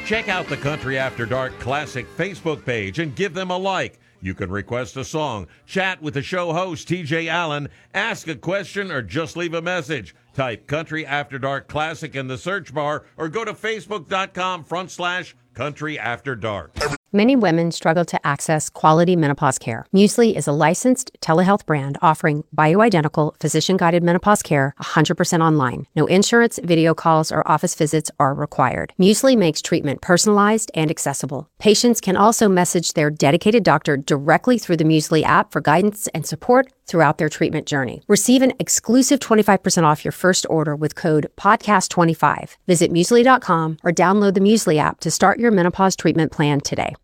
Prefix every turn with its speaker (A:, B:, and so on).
A: Check out the Country After Dark Classic Facebook page and give them a like. You can request a song, chat with the show host, TJ Allen, ask a question, or just leave a message. Type Country After Dark Classic in the search bar or go to facebook.com/Country After Dark.
B: Many women struggle to access quality menopause care. Muesli is a licensed telehealth brand offering bioidentical, physician-guided menopause care 100% online. No insurance, video calls, or office visits are required. Muesli makes treatment personalized and accessible. Patients can also message their dedicated doctor directly through the Muesli app for guidance and support throughout their treatment journey. Receive an exclusive 25% off your first order with code PODCAST25. Visit Muesli.com or download the Muesli app to start your menopause treatment plan today.